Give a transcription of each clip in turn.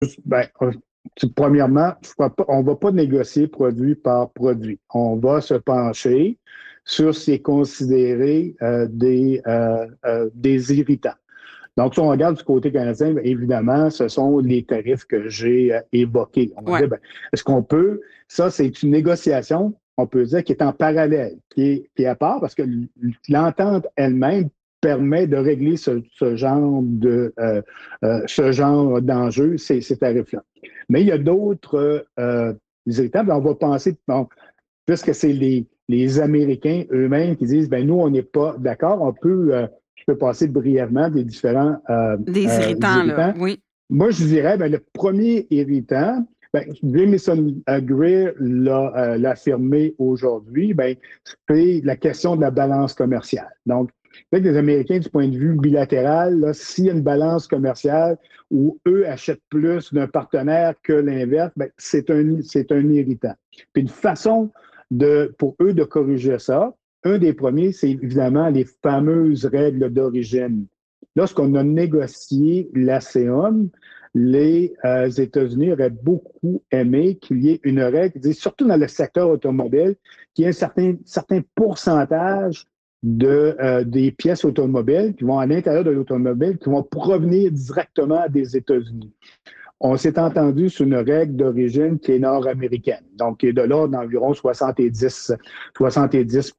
Ben, premièrement, on ne va pas négocier produit par produit. On va se pencher sur ce qui est considéré des irritants. Donc, si on regarde du côté canadien, bien, évidemment, ce sont les tarifs que j'ai évoqués. On va Ouais. dire, ben, est-ce qu'on peut, ça, c'est une négociation, on peut dire, qui est en parallèle, qui est à part, parce que l'entente elle-même permet de régler ce genre d'enjeux, ces tarifs-là. Mais il y a d'autres irritants, on va penser, bon, puisque c'est les Américains eux-mêmes qui disent, ben nous, on n'est pas d'accord, je peux passer brièvement des différents Des irritants, là. irritants. Oui. Moi, je dirais, ben, le premier irritant, ben, Jameson Greer l'a affirmé aujourd'hui, ben, c'est la question de la balance commerciale. Donc, avec les Américains, du point de vue bilatéral, là, s'il y a une balance commerciale où eux achètent plus d'un partenaire que l'inverse, ben, c'est un irritant. Puis une façon pour eux de corriger ça, un des premiers, c'est évidemment les fameuses règles d'origine. Lorsqu'on a négocié l'ASEAN, les États-Unis auraient beaucoup aimé qu'il y ait une règle, surtout dans le secteur automobile, qu'il y ait un certain pourcentage des pièces automobiles qui vont à l'intérieur de l'automobile qui vont provenir directement des États-Unis. On s'est entendu sur une règle d'origine qui est nord-américaine, donc qui est de l'ordre d'environ 70.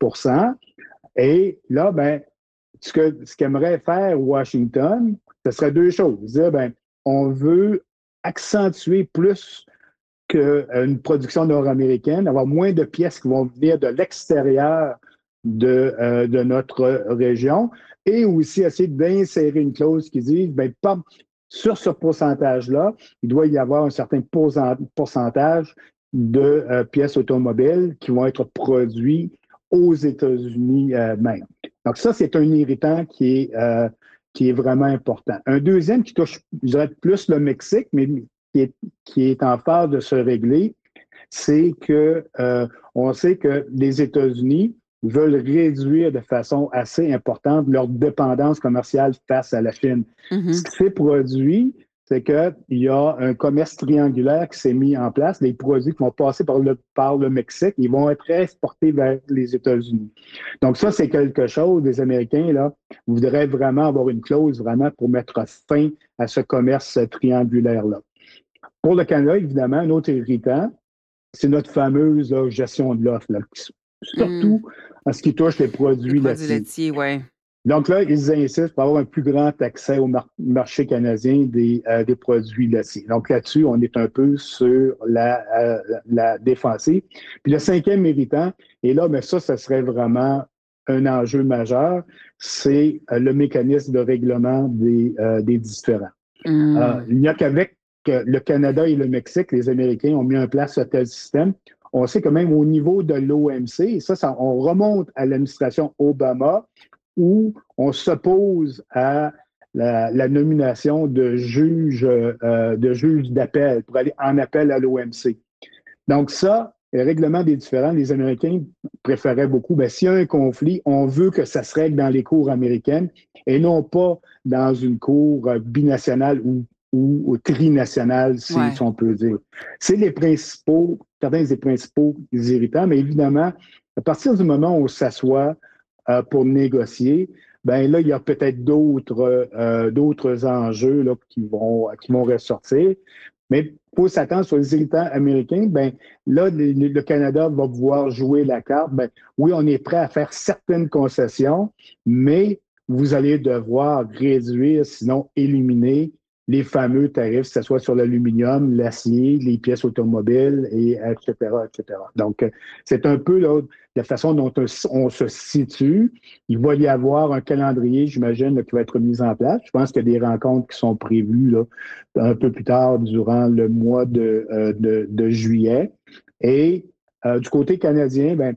Et là, ben, ce qu'aimerait faire Washington, ce serait deux choses. Dire, ben, on veut accentuer plus qu'une production nord-américaine, avoir moins de pièces qui vont venir de l'extérieur de notre région, et aussi essayer d'insérer une clause qui dit, ben, sur ce pourcentage-là, il doit y avoir un certain pourcentage de pièces automobiles qui vont être produites aux États-Unis même. Donc ça, c'est un irritant qui est vraiment important. Un deuxième qui touche, je dirais, plus le Mexique, mais qui est en phase de se régler, c'est que on sait que les États-Unis veulent réduire de façon assez importante leur dépendance commerciale face à la Chine. Ce Mhm. qui s'est produit, c'est qu'il y a un commerce triangulaire qui s'est mis en place. Les produits qui vont passer par le Mexique, ils vont être exportés vers les États-Unis. Donc ça, c'est quelque chose, les Américains, là, voudraient vraiment avoir une clause vraiment pour mettre fin à ce commerce triangulaire-là. Pour le Canada, évidemment, un autre irritant, c'est notre fameuse là, gestion de l'offre, là, Mm. surtout en ce qui touche les Les produits produits laitiers. laitiers, ouais. Donc là, ils insistent pour avoir un plus grand accès au marché canadien des produits laitiers. Donc là-dessus, on est un peu sur la défensive. Puis le cinquième méritant, et là, mais ça serait vraiment un enjeu majeur, c'est le mécanisme de règlement des différends. Mm. Il n'y a qu'avec le Canada et le Mexique, les Américains ont mis en place un tel système. On sait que même au niveau de l'OMC, et on remonte à l'administration Obama, où on s'oppose à la nomination de juges d'appel pour aller en appel à l'OMC. Donc ça, le règlement des différends, les Américains préféraient beaucoup, ben, s'il y a un conflit, on veut que ça se règle dans les cours américaines et non pas dans une cour binationale ou trinationale, si Ouais. on peut dire. C'est certains des principaux irritants, mais évidemment, à partir du moment où on s'assoit pour négocier, ben là, il y a peut-être d'autres enjeux là, qui vont ressortir. Mais pour s'attendre sur les irritants américains, ben là, le Canada va pouvoir jouer la carte. Ben, oui, on est prêt à faire certaines concessions, mais vous allez devoir réduire, sinon éliminer les fameux tarifs, que ce soit sur l'aluminium, l'acier, les pièces automobiles, etc., etc. Donc, c'est un peu là, la façon dont on se situe. Il va y avoir un calendrier, j'imagine, là, qui va être mis en place. Je pense qu'il y a des rencontres qui sont prévues là, un peu plus tard durant le mois de juillet. Et du côté canadien, ben,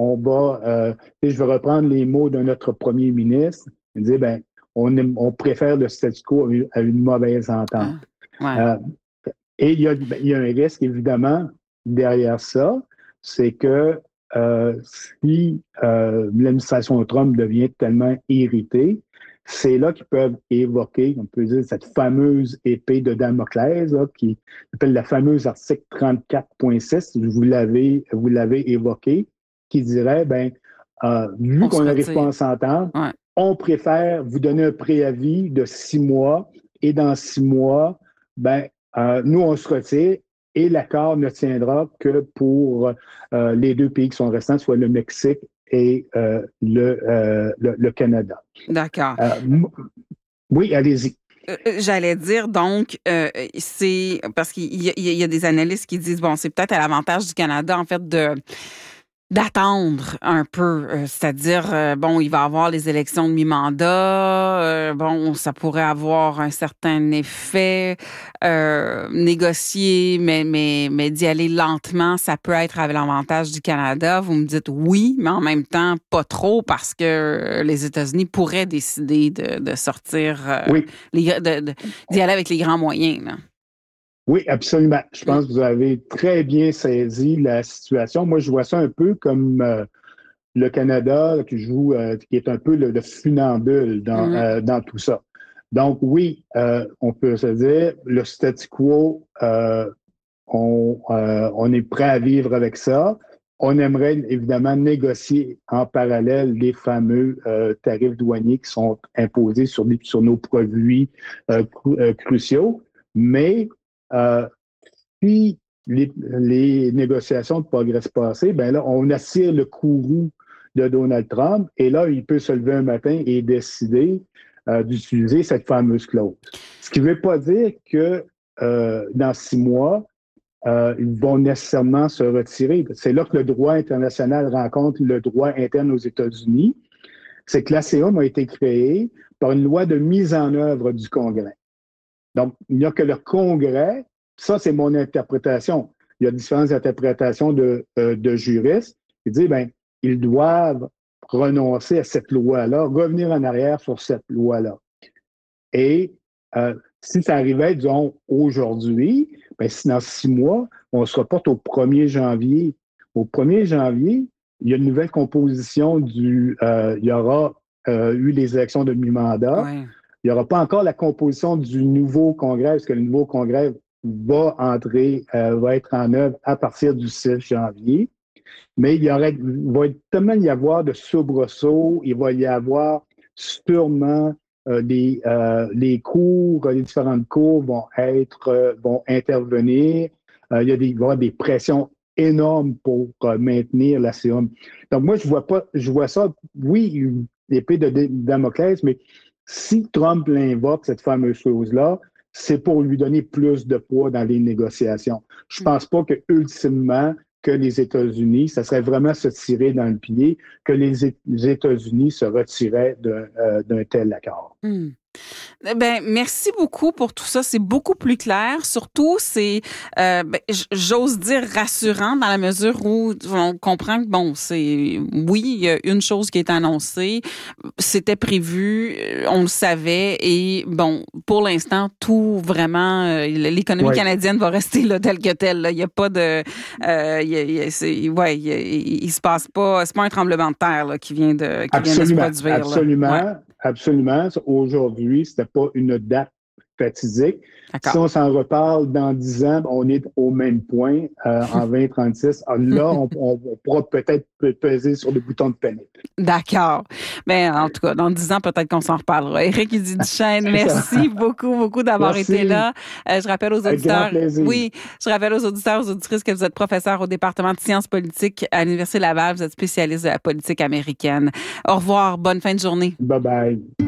je vais reprendre les mots de notre premier ministre, il dit, ben, on préfère le statu quo à une mauvaise entente. Ah, ouais. Euh, et il y a un risque, évidemment, derrière ça, c'est que si l'administration Trump devient tellement irritée, c'est là qu'ils peuvent évoquer, on peut dire, cette fameuse épée de Damoclès, là, qui s'appelle la fameuse article 34.6, vous l'avez évoqué, qui dirait, vu qu'on n'arrive pas à s'entendre, on préfère vous donner un préavis de 6 mois, et dans 6 mois, nous, on se retire, et l'accord ne tiendra que pour les 2 pays qui sont restants, soit le Mexique et le Canada. D'accord. Oui, allez-y. J'allais dire, donc, c'est parce qu'il y a des analystes qui disent, bon, c'est peut-être à l'avantage du Canada, en fait, d'attendre un peu, c'est-à-dire, il va y avoir les élections de mi-mandat, ça pourrait avoir un certain effet, négocier, mais d'y aller lentement, ça peut être à l'avantage du Canada. Vous me dites oui, mais en même temps, pas trop, parce que les États-Unis pourraient décider de sortir, d'y aller avec les grands moyens, là. Oui, absolument. Je pense que vous avez très bien saisi la situation. Moi, je vois ça un peu comme le Canada qui est un peu le funambule dans tout ça. Donc, oui, on peut se dire, le statu quo, on est prêt à vivre avec ça. On aimerait évidemment négocier en parallèle les fameux tarifs douaniers qui sont imposés sur nos produits cruciaux. Mais si les négociations ne progressent pas assez, là, on attire le courroux de Donald Trump et là, il peut se lever un matin et décider d'utiliser cette fameuse clause. Ce qui ne veut pas dire que dans 6 mois, ils vont nécessairement se retirer. C'est là que le droit international rencontre le droit interne aux États-Unis. C'est que l'ACEUM a été créé par une loi de mise en œuvre du Congrès. Donc, il n'y a que le Congrès, ça c'est mon interprétation. Il y a différentes interprétations de juristes qui disent, ils doivent renoncer à cette loi-là, revenir en arrière sur cette loi-là. Et si ça arrivait, disons, aujourd'hui, si dans 6 mois, on se reporte au 1er janvier. Au 1er janvier, il y a une nouvelle composition il y aura eu les élections de mi-mandat. Ouais. Il n'y aura pas encore la composition du nouveau Congrès, parce que le nouveau Congrès va être en œuvre à partir du 6 janvier. Mais il va tellement y avoir de soubresauts, il va y avoir sûrement les cours, les différentes cours vont intervenir. Il va y avoir des pressions énormes pour maintenir l'ACEUM. Donc moi, je vois ça, oui, une épée de Damoclès, mais si Trump l'invoque, cette fameuse chose-là, c'est pour lui donner plus de poids dans les négociations. Je ne pense pas que ultimement que les États-Unis, ça serait vraiment se tirer dans le pied, que les États-Unis se retiraient d'un tel accord. Merci beaucoup pour tout ça. C'est beaucoup plus clair. Surtout, c'est, j'ose dire rassurant dans la mesure où on comprend que oui, il y a une chose qui est annoncée, c'était prévu, on le savait et pour l'instant, tout vraiment, l'économie canadienne va rester là telle que telle. Là. Il n'y a pas de, il se passe pas, c'est pas un tremblement de terre là, qui vient de se produire. Absolument. Là. Ouais. Absolument. Aujourd'hui, c'était pas une date fatidique. D'accord. Si on s'en reparle dans 10 ans, on est au même point en 2036. Là, on pourra peut-être peser sur le bouton de panique. D'accord. En tout cas, dans 10 ans, peut-être qu'on s'en reparlera. Éric Duchesne, merci beaucoup d'avoir été là. Je rappelle aux auditeurs. Je rappelle aux auditeurs, aux auditrices que vous êtes professeur au département de sciences politiques à l'Université Laval. Vous êtes spécialiste de la politique américaine. Au revoir. Bonne fin de journée. Bye bye.